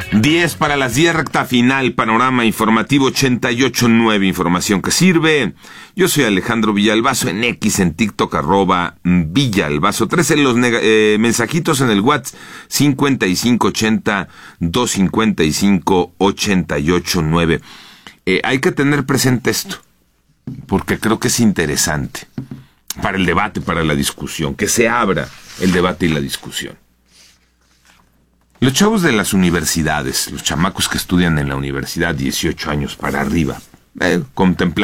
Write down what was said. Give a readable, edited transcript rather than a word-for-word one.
10 para las 10, recta final, panorama informativo 88.9, información que sirve. Yo soy Alejandro Villalbazo, en X, en TikTok, @Villalbazo. 13 los mensajitos en el WhatsApp, 5580-255-889. Hay que tener presente esto, porque creo que es interesante para el debate, para la discusión, que se abra el debate y la discusión. Los chavos de las universidades, los chamacos que estudian en la universidad, 18 años para arriba, contemplando